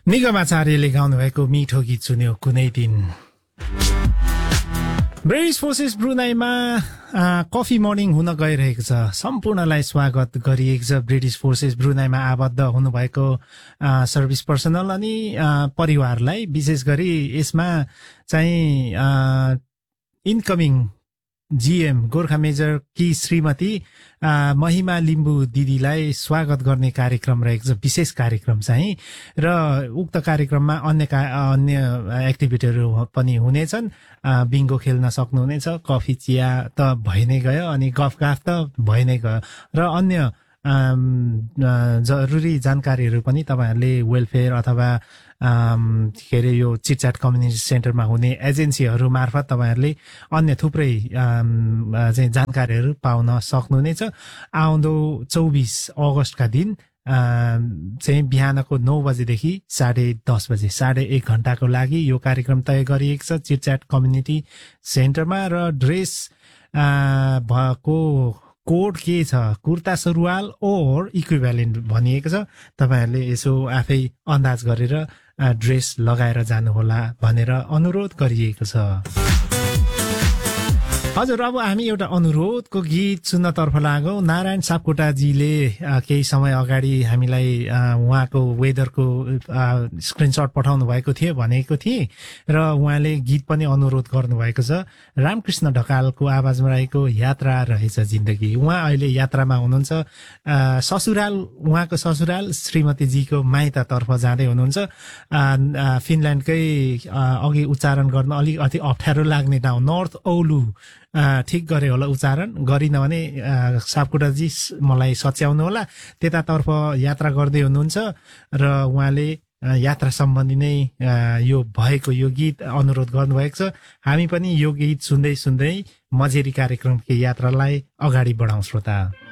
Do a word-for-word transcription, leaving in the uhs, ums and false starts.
निगम आचार्यले गाउनुभएको मिठो गीत सुन्यो कुनै दिन। ब्रिटिश फोर्सेस ब्रुनाईमा कफी मर्निङ हुन गइरहेको छ। सम्पूर्णलाई स्वागत गरिएको छ। ब्रिटिश फोर्सेस ब्रुनाईमा आबद्ध हुनुभएको सर्भिस पर्सनल अनि परिवारलाई, विशेष गरी यसमा चाहिँ इन्कमिङ जीएम गोर्खा मेजर कि श्रीमती महिमा लिम्बू दिदीलाई स्वागत गर्ने कार्यक्रम रहेको छ, विशेष कार्यक्रम चाहिँ। र उक्त कार्यक्रममा अन्य का अन्य एक्टिभिटीहरू पनि हुनेछन्। बिङ्गो खेल्न सक्नुहुनेछ, कफी चिया त भइ नै गयो, अनि गफ गाफ त भइ नै गयो, र अन्य जरुरी जानकारीहरू पनि तपाईँहरूले वेलफेयर अथवा के अरे यो चिटच्याट कम्युनिटी सेन्टरमा हुने एजेन्सीहरू मार्फत तपाईँहरूले अन्य थुप्रै चाहिँ जानकारीहरू पाउन सक्नुहुनेछ। आउँदो चौबिस अगस्तका दिन चाहिँ बिहानको नौ बजेदेखि साढे दस बजे साढे एक घण्टाको लागि यो कार्यक्रम तय गरिएको छ चिटच्याट कम्युनिटी सेन्टरमा। र ड्रेस भएको कोड के छ, कुर्ता सुरुवाल ओर इक्विभ्यालेन्ट भनिएको छ। तपाईँहरूले यसो आफै अन्दाज गरेर ड्रेस लगाएर जानुहोला भनेर अनुरोध गरिएको छ। हजुर, अब हामी एउटा अनुरोधको गीत सुन्नतर्फ लागौँ। नारायण सापकोटाजीले केही समय अगाडि हामीलाई उहाँको वेदरको स्क्रिनसट पठाउनु भएको थियो भनेको थिएँ, र उहाँले गीत पनि अनुरोध गर्नुभएको छ। रामकृष्ण ढकालको आवाजमा रहेको यात्रा रहेछ जिन्दगी। उहाँ अहिले यात्रामा हुनुहुन्छ। ससुराल, उहाँको ससुराल श्रीमतीजीको माइततर्फ जाँदै हुनुहुन्छ। फिनल्यान्डकै अघि उच्चारण गर्न अलिकति अप्ठ्यारो लाग्ने ठाउँ नर्थ औलु, ठिक गरे होला उच्चारण, गरिन भने सापकोटाजी मलाई सच्याउनु होला। त्यतातर्फ यात्रा गर्दै हुनुहुन्छ र उहाँले यात्रा सम्बन्धी नै यो भएको यो गीत अनुरोध गर्नुभएको छ। हामी पनि यो गीत सुन्दै सुन्दै मझेरी कार्यक्रमको यात्रालाई अगाडि बढाउँ श्रोता।